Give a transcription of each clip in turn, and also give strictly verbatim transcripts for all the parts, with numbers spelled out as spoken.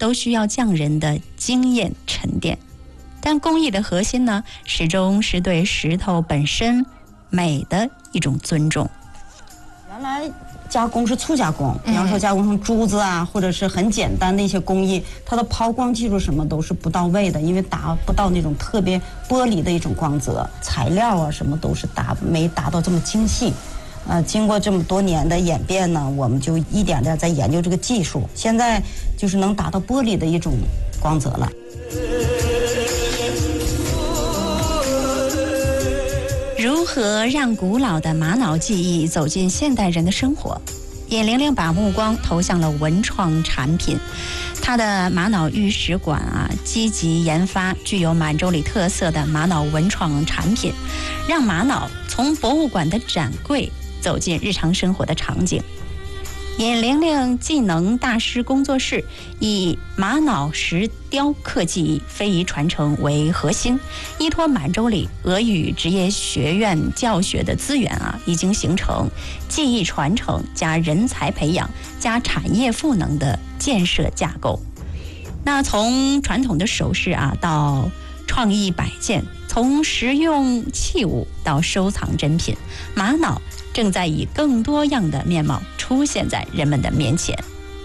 都需要匠人的经验沉淀。但工艺的核心呢，始终是对石头本身美的一种尊重。 原来加工是粗加工，比方说加工成珠子啊，或者是很简单的一些工艺，它的抛光技术什么都是不到位的，因为达不到那种特别玻璃的一种光泽，材料啊什么都是达没达到这么精细。呃，经过这么多年的演变呢，我们就一点点在研究这个技术，现在就是能达到玻璃的一种光泽了。 如何让古老的玛瑙技艺走进现代人的生活？尹玲玲把目光投向了文创产品，她的玛瑙玉石馆啊，积极研发具有满洲里特色的玛瑙文创产品，让玛瑙从博物馆的展柜走进日常生活的场景。尹玲玲技能大师工作室以玛瑙石雕刻技艺非遗传承为核心，依托满洲里俄语职业学院教学的资源啊，已经形成技艺传承加人才培养加产业赋能的建设架构。那从传统的首饰啊到创意摆件，从实用器物到收藏珍品，玛瑙正在以更多样的面貌出现在人们的面前。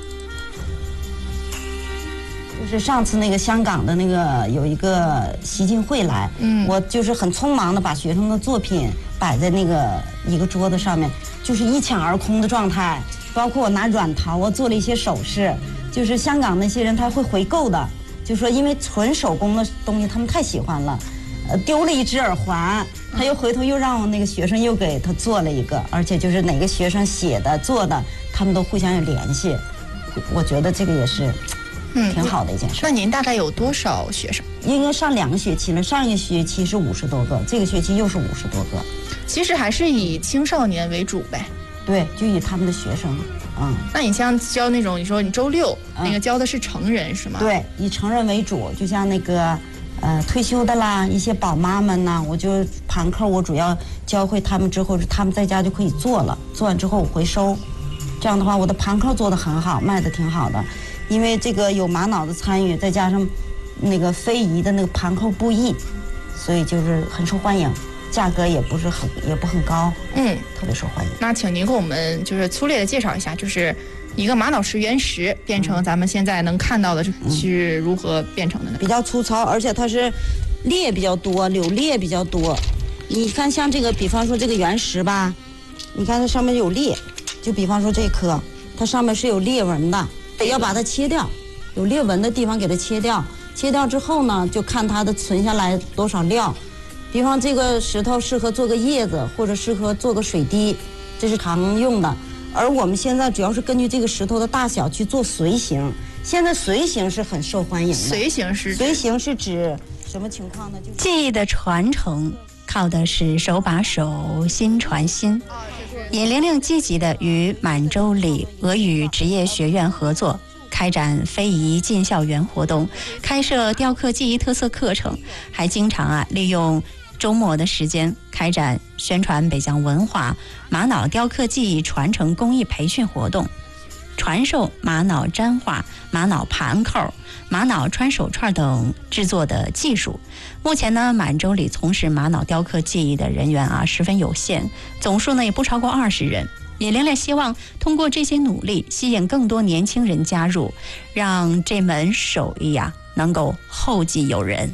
就是上次那个香港的那个有一个习进会来，嗯，我就是很匆忙的把学生的作品摆在那个一个桌子上面，就是一抢而空的状态。包括我拿软陶我做了一些首饰，就是香港那些人他会回购的，就说因为纯手工的东西他们太喜欢了。呃，丢了一只耳环，他又回头又让我那个学生又给他做了一个，而且就是哪个学生写的做的，他们都互相有联系。我觉得这个也是挺好的一件事。 嗯、那您大概有多少学生？ 应该上两个学期了，上一个学期是五十多个，这个学期又是五十多个。 其实还是以青少年为主呗。 对，就以他们的学生。嗯， 那你像教那种，你说你周六、嗯、那个教的是成人是吗？ 对，以成人为主，就像那个。呃，退休的啦，一些宝妈们呢，我就盘扣，我主要教会他们之后，他们在家就可以做了，做完之后我回收，这样的话，我的盘扣做得很好，卖得挺好的，因为这个有玛瑙的参与，再加上那个非遗的那个盘扣布艺，所以就是很受欢迎，价格也不是很也不很高，嗯，特别受欢迎。 那请您给我们就是粗略的介绍一下，就是一个玛瑙石原石变成咱们现在能看到的是如何变成的呢？ 比较粗糙，而且它是裂比较多，柳裂比较多。你看像这个，比方说这个原石吧，你看它上面有裂，就比方说这颗，它上面是有裂纹的，要把它切掉，有裂纹的地方给它切掉。切掉之后呢，就看它的存下来多少料。比方这个石头适合做个叶子，或者适合做个水滴，这是常用的。而我们现在主要是根据这个石头的大小去做随形，现在随形是很受欢迎的。 随形是随形是指什么情况呢？就是技艺的传承靠的是手把手，心传心。尹玲玲积极的与满洲里俄语职业学院合作，开展非遗进校园活动，开设雕刻技艺特色课程，还经常啊利用周末的时间开展宣传北疆文化、玛瑙雕刻技艺传承工艺培训活动，传授玛瑙粘画、玛瑙盘扣、玛瑙穿手串等制作的技术。目前呢，满洲里从事玛瑙雕刻技艺的人员啊十分有限，总数呢也不超过二十人。尹玲玲希望通过这些努力，吸引更多年轻人加入，让这门手艺啊能够后继有人。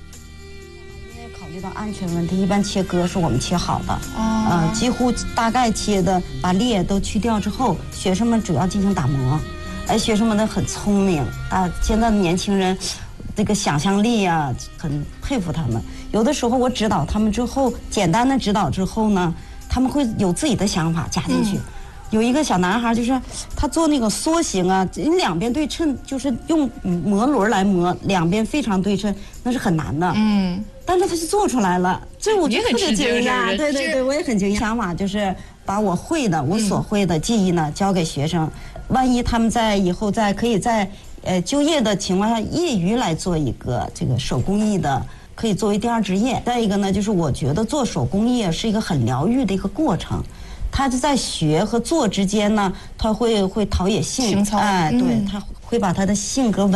考虑到安全问题，一般切割是我们切好的，哦、呃，几乎大概切的把裂都去掉之后，学生们主要进行打磨。哎，学生们呢很聪明啊，现在的年轻人这个想象力啊，很佩服他们。有的时候我指导他们之后，简单的指导之后呢，他们会有自己的想法加进去。嗯，有一个小男孩，就是他做那个梭形啊，你两边对称，就是用磨轮来磨，两边非常对称，那是很难的。嗯，但是他就做出来了，这我就特别惊讶。对对对，我也很惊讶。想法就是把我会的，我所会的技艺呢，教给学生，万一他们在以后在可以在呃就业的情况下，业余来做一个这个手工艺的。可以作为第二职业。再一个呢，就是我觉得做手工艺是一个很疗愈的一个过程，他就在学和做之间呢，他会会陶冶性，哎，对，他会把他的性格稳